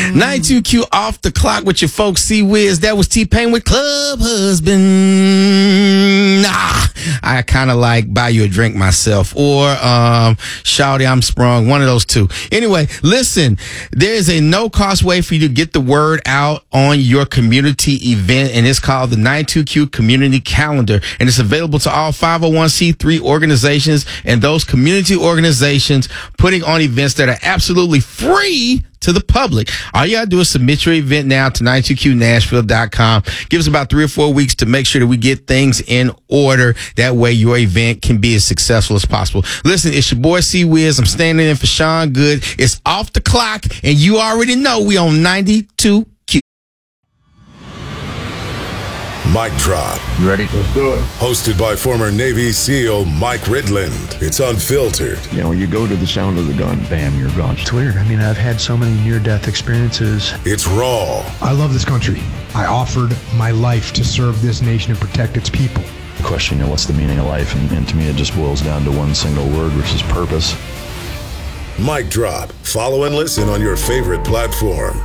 92Q off the clock with your folks, C-Wiz. That was T-Pain with Club Husband. I kind of like Buy You a Drink myself, or Shawty, I'm Sprung, one of those two. Anyway, listen, there is a no-cost way for you to get the word out on your community event, and it's called the 92Q Community Calendar, and it's available to all 501c3 organizations and those community organizations putting on events that are absolutely free to the public. All you gotta do is submit your event now to 92qnashville.com. Give us about 3 or 4 weeks to make sure that we get things in order. That way your event can be as successful as possible. Listen, it's your boy C-Wiz. I'm standing in for Sean Good. It's off the clock, and you already know we on 92Q. Mic Drop. You ready? Let's do it. Hosted by former Navy SEAL Mike Ridland. It's unfiltered. You know, you go to the sound of the gun, bam, you're gone. It's weird. I mean, I've had so many near-death experiences. It's raw. I love this country. I offered my life to serve this nation and protect its people. Question, you know, what's the meaning of life? And to me, it just boils down to one single word, which is purpose. Mic Drop. Follow and listen on your favorite platform.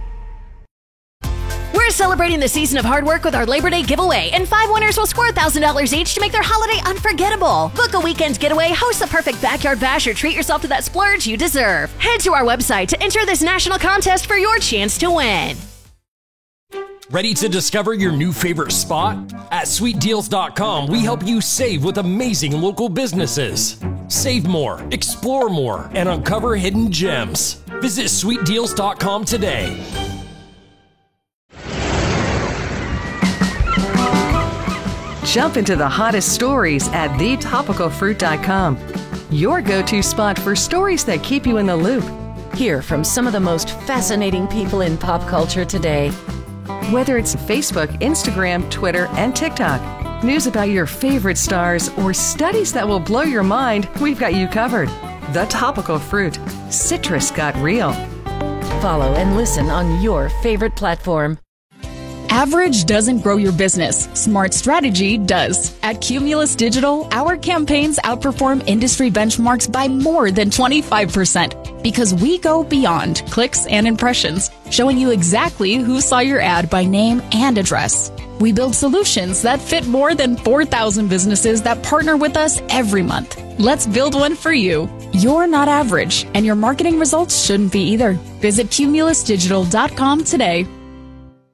We're celebrating the season of hard work with our Labor Day giveaway, and 5 winners will score $1,000 each to make their holiday unforgettable. Book a weekend getaway, host the perfect backyard bash, or treat yourself to that splurge you deserve. Head to our website to enter this national contest for your chance to win. Ready to discover your new favorite spot? At sweetdeals.com, we help you save with amazing local businesses. Save more, explore more, and uncover hidden gems. Visit sweetdeals.com today. Jump into the hottest stories at thetopicalfruit.com. Your go-to spot for stories that keep you in the loop. Hear from some of the most fascinating people in pop culture today. Whether it's Facebook, Instagram, Twitter, and TikTok, news about your favorite stars, or studies that will blow your mind, we've got you covered. The Topical Fruit. Citrus got real. Follow and listen on your favorite platform. Average doesn't grow your business. Smart strategy does. At Cumulus Digital, our campaigns outperform industry benchmarks by more than 25% because we go beyond clicks and impressions, showing you exactly who saw your ad by name and address. We build solutions that fit more than 4,000 businesses that partner with us every month. Let's build one for you. You're not average, and your marketing results shouldn't be either. Visit cumulusdigital.com today.